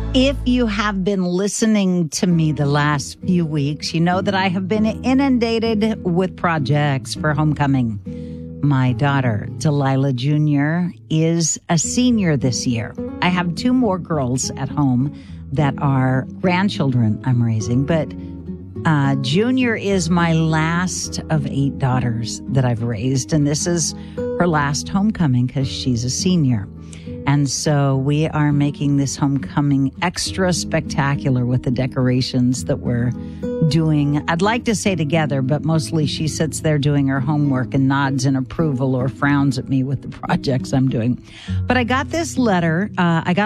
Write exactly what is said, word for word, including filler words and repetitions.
If you have been listening to me the last few weeks, you know that I have been inundated with projects for homecoming. My daughter, Delilah Junior, is a senior this year. I have two more girls at home that are grandchildren I'm raising, but uh, Junior is my last of eight daughters that I've raised, and this is her last homecoming because she's a senior. And so we are making this homecoming extra spectacular with the decorations that we're doing. I'd like to say together, but mostly she sits there doing her homework and nods in approval or frowns at me with the projects I'm doing. But I got this letter. Uh, I got